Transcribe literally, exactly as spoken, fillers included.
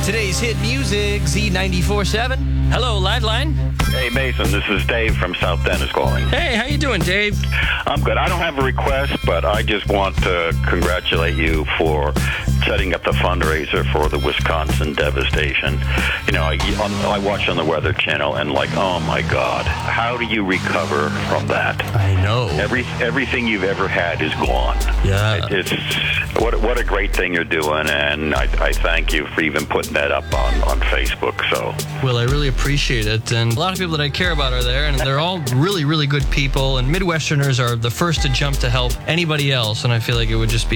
Today's hit music, Z ninety-four seven. Hello, Liveline. Hey, Mason, this is Dave from South Dennis calling. Hey, how you doing, Dave? I'm good. I don't have a request, but I just want to congratulate you for setting up the fundraiser for the Wisconsin devastation. You know, I, I watch on the Weather Channel, and like, oh my God, how do you recover from that? I know. Every everything you've ever had is gone. Yeah. It, it's what what a great thing you're doing, and I, I thank you for even putting that up on, on Facebook. So, Well, I really appreciate it, and a lot of people that I care about are there, and they're all really, really good people, and Midwesterners are the first to jump to help anybody else, and I feel like it would just be